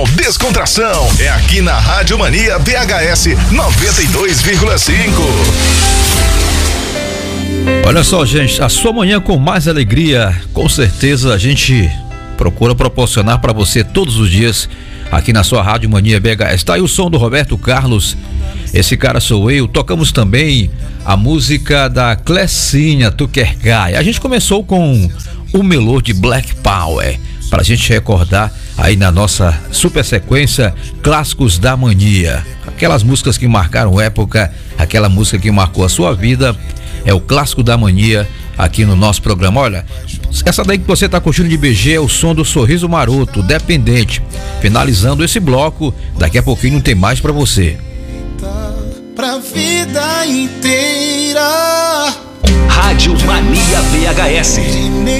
descontração. É aqui na Rádio Mania BHS 92,5. Olha só, gente, a sua manhã com mais alegria, com certeza a gente procura proporcionar para você todos os dias aqui na sua Rádio Mania BHS. Tá aí o som do Roberto Carlos, Esse Cara Sou Eu. Tocamos também a música da Clecinha, Tu Quer Cai. A gente começou com o melô de Black Power, pra gente recordar aí na nossa super sequência Clássicos da Mania. Aquelas músicas que marcaram época, aquela música que marcou a sua vida, é o Clássico da Mania aqui no nosso programa. Olha, essa daí que você tá curtindo de BG é o som do Sorriso Maroto, Dependente. Finalizando esse bloco, daqui a pouquinho tem mais pra você. Pra vida inteira. Rádio Mania BHS.